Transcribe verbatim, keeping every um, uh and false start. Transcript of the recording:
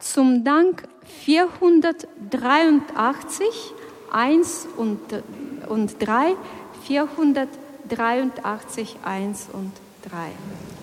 zum Dank vierhundertdreiundachtzig, eins und, und drei, vierhundertdreiundachtzig, eins und drei.